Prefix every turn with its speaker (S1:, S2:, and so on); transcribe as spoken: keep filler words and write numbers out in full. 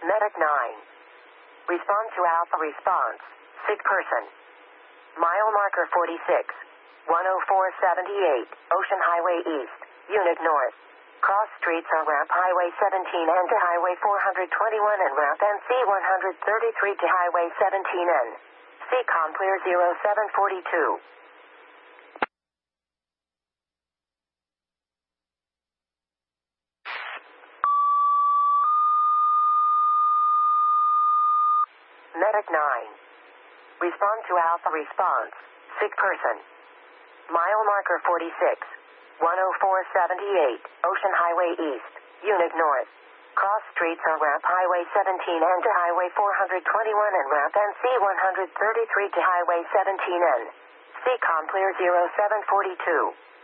S1: Medic nine. Respond to Alpha response. Sick person. Mile marker forty-six. one oh four seventy-eight, Ocean Highway East, Unit North. Cross streets are Ramp Highway seventeen N to Highway four twenty-one and Ramp N C one thirty-three to Highway seventeen N. C COM clear zero seven forty-two. Medic nine. Respond to Alpha response. Sick person. Mile marker forty-six. one oh four seventy-eight, Ocean Highway East, Unit North. Cross streets are Ramp Highway seventeen N to Highway four twenty-one and Ramp N C one thirty-three to Highway seventeen N. C COM clear zero seven forty-two.